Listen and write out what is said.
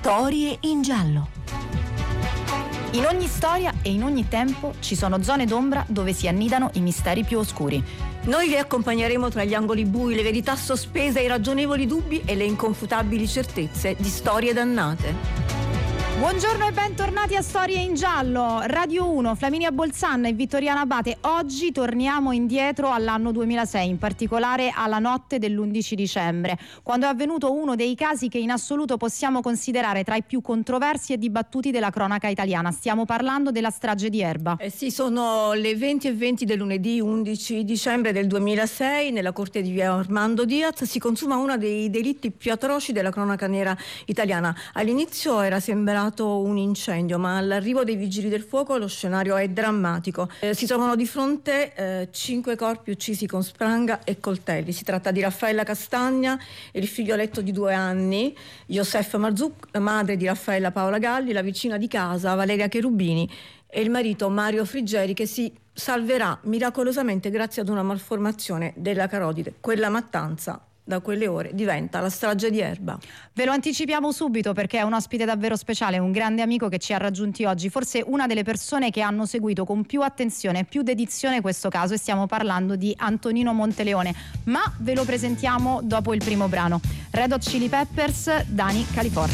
Storie in giallo. In ogni storia e in ogni tempo ci sono zone d'ombra dove si annidano i misteri più oscuri. Noi vi accompagneremo tra gli angoli bui, le verità sospese, i ragionevoli dubbi e le inconfutabili certezze di storie dannate. Buongiorno e bentornati a Storie in Giallo, Radio 1, Flaminia Bolzan e Vittoriana Abate. Oggi torniamo indietro all'anno 2006, in particolare alla notte dell'11 dicembre, quando è avvenuto uno dei casi che in assoluto possiamo considerare tra i più controversi e dibattuti della cronaca italiana. Stiamo parlando della strage di Erba. Sì, sono le 20:20 del lunedì 11 dicembre del 2006, nella corte di via Armando Diaz si consuma uno dei delitti più atroci della cronaca nera italiana. All'inizio era sembrato un incendio, ma all'arrivo dei vigili del fuoco lo scenario è drammatico. Si trovano di fronte 5 corpi uccisi con spranga e coltelli. Si tratta di Raffaella Castagna e il figlioletto di 2 anni, Josef Marzuc, la madre di Raffaella Paola Galli, la vicina di casa Valeria Cherubini e il marito Mario Friggeri, che si salverà miracolosamente grazie ad una malformazione della carotide. Quella mattanza da quelle ore diventa la strage di Erba. Ve lo anticipiamo subito perché è un ospite davvero speciale, un grande amico che ci ha raggiunti oggi, forse una delle persone che hanno seguito con più attenzione e più dedizione questo caso, e stiamo parlando di Antonino Monteleone, ma ve lo presentiamo dopo il primo brano. Red Hot Chili Peppers, Dani, California.